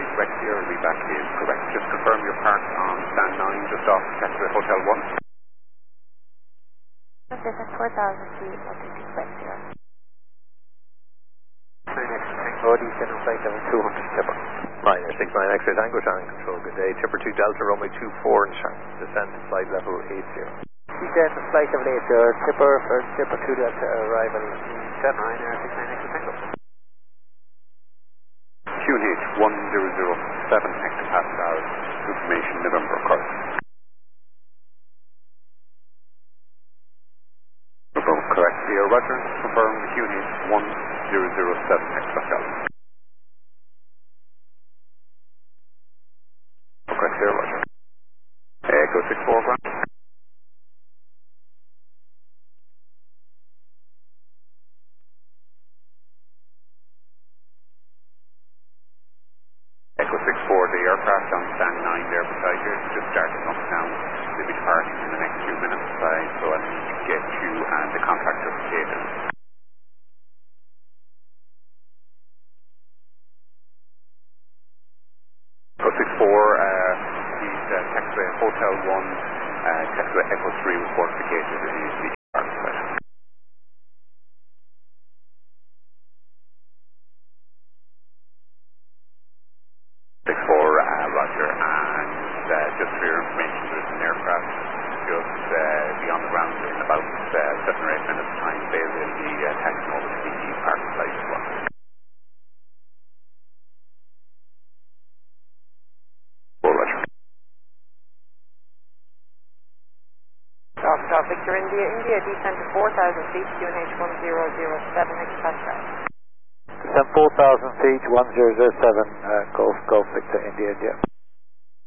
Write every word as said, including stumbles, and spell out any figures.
Quebec Sierra, will be back in Quebec. Just confirm your park on stand nine, just off Taxiway Hotel one. Position four thousand feet, one two two Quebec Sierra. nine X Tango, descend on flight level two hundred, Tipper. Niner six nine X-ray Tango, Shannon Control, good day. Tipper two Delta, runway two four, and Shannon, descend to flight level eight zero. Descend to flight level eight zero, Tipper for Tipper two Delta, arrival seven nine R six nine X-ray Tango. Q N H one zero zero seven hectopascal, information November course. Confirm correct Sierra, Roger. Confirm Q N H one zero zero seven hectopascal. Correct Sierra, Roger. Echo six four, ground. Echo six four, the aircraft on stand nine there beside you, just starting up now. They'll be departing in the next few minutes, uh, so I need to get you and the contractor located. Echo six four, uh, he's uh, Taxiway Hotel one, uh, Taxiway Echo three report located in the park site. six four, uh, Roger, and uh, just for your information, there's an aircraft just uh, beyond the ground in about uh, seven or eight minutes time. They will be uh, taxiing over to the park site as well. four, Roger. Golf Golf Victor India, India, descend to four thousand feet, Q N H one zero zero seven hectopascal. Descend four thousand feet, one zero zero seven, uh, Golf, Golf Victor, India, India.